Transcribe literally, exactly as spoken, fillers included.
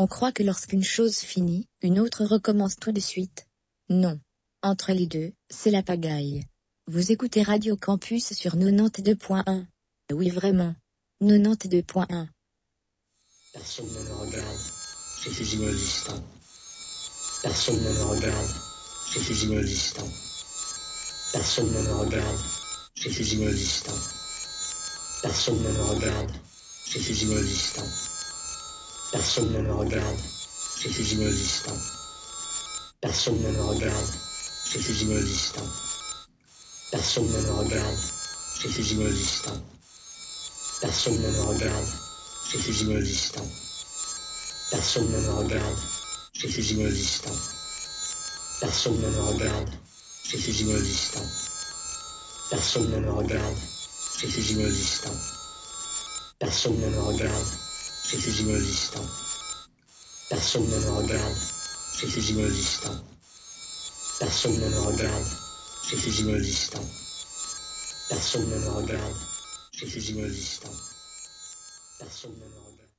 On croit que lorsqu'une chose finit, une autre recommence tout de suite. Non. Entre les deux, c'est la pagaille. Vous écoutez Radio Campus sur quatre-vingt-douze point un. Oui vraiment. quatre-vingt-douze point un. Personne ne me regarde, je suis inexistant. Personne ne me regarde, je suis inexistant. Personne ne me regarde, je suis inexistant. Personne ne me regarde, je suis inexistant. Personne ne me regarde, je suis inexistant. Personne ne me regarde, je suis inexistant. Personne ne me regarde, je suis inexistant. Personne ne me regarde, je suis inexistant. Personne ne me regarde, je suis inexistant. Personne ne me regarde, je suis inexistant. Personne ne me regarde, je suis inexistant. Personne ne me regarde, je suis inexistant. Personne ne me regarde, je suis inexistant. Personne ne me regarde, je suis inexistant. Personne ne me regarde, je suis inexistant. Personne ne me regarde.